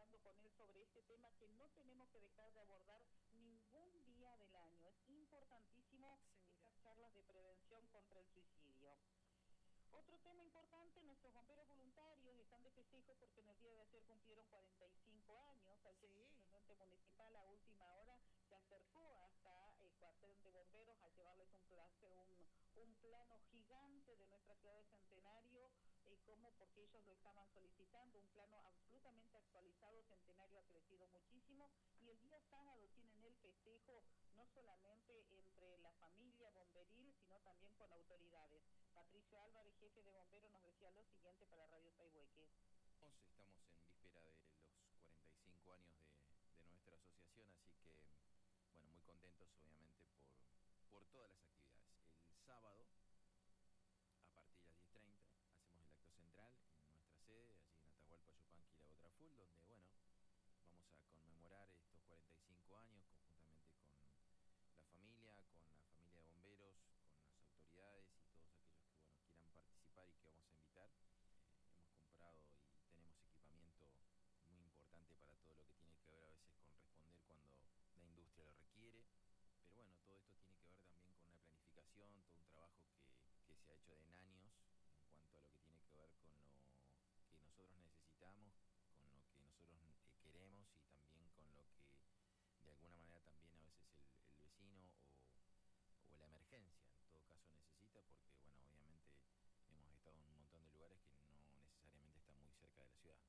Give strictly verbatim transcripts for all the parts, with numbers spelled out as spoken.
hablando con él sobre este tema que no tenemos que dejar de abordar ningún día del año. Es importantísimo Seguro. estas charlas de prevención contra el suicidio. Otro tema importante, nuestros bomberos voluntarios están de festejo porque en el día de ayer cumplieron cuarenta y cinco años. Ayer el Sí. intendente municipal a última hora se acercó hasta el cuartel de bomberos a llevarles un, place, un, un plano gigante de nuestra ciudad de Centenario, eh, como porque ellos lo estaban solicitando, un plano absolutamente actualizado. Centenario ha crecido muchísimo y el día sábado tienen el festejo no solamente entre la familia bomberil, sino también con autoridades. Patricio Álvarez, jefe de bomberos, nos decía lo siguiente para Radio Sayhueque. Estamos en víspera de los cuarenta y cinco años de, de nuestra asociación, así que, bueno, muy contentos obviamente por, por todas las actividades. El sábado, a partir de las diez treinta, hacemos el acto central en nuestra sede, allí en Atahualpa Yupanqui, La Otra Full, donde, bueno, vamos a conmemorar estos cuarenta y cinco años conjuntamente con la familia, con la familia de bomberos, con las autoridades y todos aquellos que, bueno, quieran participar y que vamos a invitar. Eh, hemos comprado y tenemos equipamiento muy importante para todo lo que tiene que ver a veces con responder cuando la industria lo requiere, pero bueno, todo esto tiene que ver también con una planificación, todo un trabajo que, que se ha hecho de en años en cuanto a lo que tiene que ver con lo que nosotros necesitamos, con lo que nosotros eh, queremos y también con lo que de alguna manera también a veces el, el vecino o, o la emergencia en todo caso necesita, porque bueno, obviamente hemos estado en un montón de lugares que no necesariamente están muy cerca de la ciudad.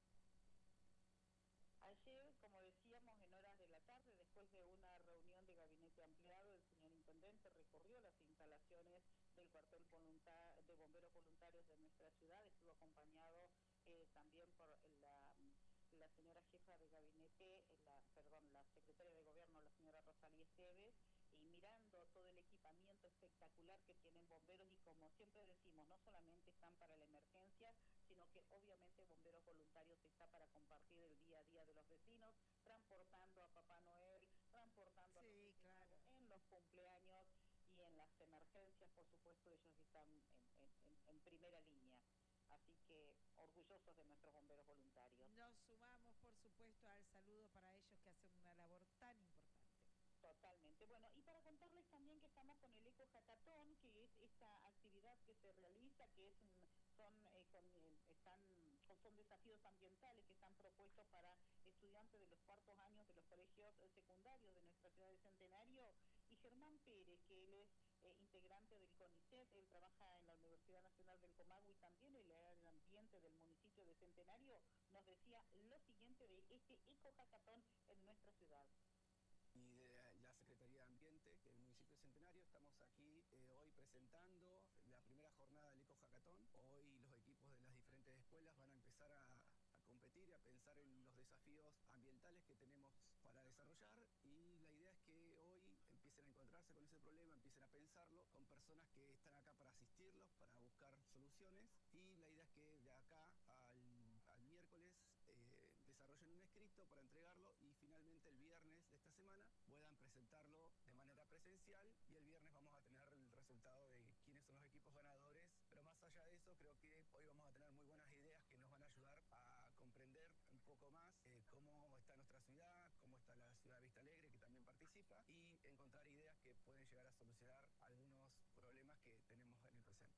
Ayer, como decíamos, en horas de la tarde, después de una reunión de gabinete ampliado, el señor intendente recorrió las instalaciones del cuartel voluntar de bomberos voluntarios de nuestra ciudad. Estuvo acompañado eh, también por la, la señora jefa de gabinete, la, perdón, la secretaria de gobierno, la señora Rosalía Esteves, y mirando todo el equipamiento espectacular que tienen bomberos, y como siempre decimos, no solamente están para la emergencia, sino que obviamente Bomberos Voluntarios está para compartir el día a día de los vecinos, transportando a Papá Noel, transportando Sí, a los vecinos claro. en los cumpleaños y en las emergencias. Por supuesto, ellos están en, en, en primera línea. Así que orgullosos de nuestros bomberos voluntarios. Nos sumamos, por supuesto, al saludo para ellos que hacen una labor tan importante. Totalmente. Bueno, y para contarles también que estamos con el Eco Hackathon, que es esta actividad que se realiza, que es un, son, eh, con, eh, están, son desafíos ambientales que están propuestos para estudiantes de los cuartos años de los colegios eh, secundarios de nuestra ciudad de Centenario. Y Germán Pérez, que él es eh, integrante del CONICET, él trabaja en la Universidad Nacional del Comahue y también en el ambiente del municipio de Centenario, nos decía lo siguiente de este Eco Hackathon en nuestra ciudad. Y de la Secretaría de Ambiente del municipio de Centenario estamos aquí eh, hoy presentando la primera jornada del Eco Hackathon. Hoy los equipos de las diferentes escuelas van a empezar a, a competir y a pensar en los desafíos ambientales que tenemos para desarrollar, y la idea es que hoy empiecen a encontrarse con ese problema, empiecen a pensarlo con personas que están acá para asistirlos, para buscar soluciones, y la idea es que de acá al, al miércoles eh, desarrollen un escrito para entregarlo y finalmente el viernes de esta semana puedan presentarlo de manera presencial, y el viernes vamos a tener el resultado de quiénes son los equipos ganadores. Pero más allá de eso, creo que hoy vamos a tener muy buenas ideas que nos van a ayudar a comprender un poco más eh, cómo está nuestra ciudad, cómo está la ciudad de Vista Alegre, que también participa, y encontrar ideas que pueden llegar a solucionar algunos problemas que tenemos en el presente.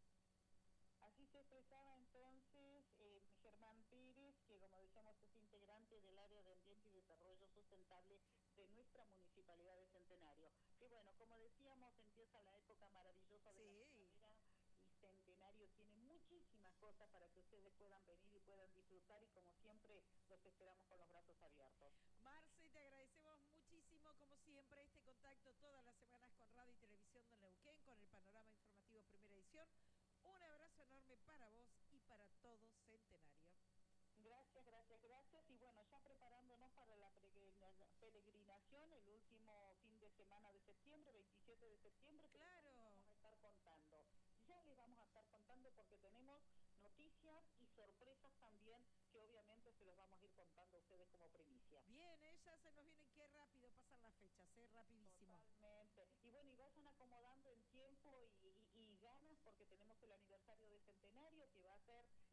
Así se expresaba entonces eh, Germán Pérez, que como decíamos es integrante del área de Ambiente y Desarrollo Sustentable de nuestra Municipalidad de Centenario. Que bueno, como decíamos, empieza la época maravillosa de Sí. la primavera y Centenario tiene muchísimas cosas para que ustedes puedan venir y puedan disfrutar, y como siempre los esperamos con los brazos abiertos. Marce, te agradecemos muchísimo, como siempre, este contacto todas las semanas con Radio y Televisión de Neuquén, con el panorama informativo Primera Edición. Un abrazo enorme para vos y para todo Centenario. Gracias, gracias, gracias. Y bueno, ya preparándonos para la peregrinación el último fin de semana de septiembre, veintisiete de septiembre. Claro. Vamos a estar contando. Ya les vamos a estar contando porque tenemos noticias y sorpresas también que obviamente se los vamos a ir contando a ustedes como primicia. Bien, ¿eh? Ya se nos viene qué rápido pasan las fechas, ¿eh? Rapidísimo. Totalmente. Y bueno, y vayan acomodando en tiempo y, y, y ganas, porque tenemos el aniversario de Centenario, que va a ser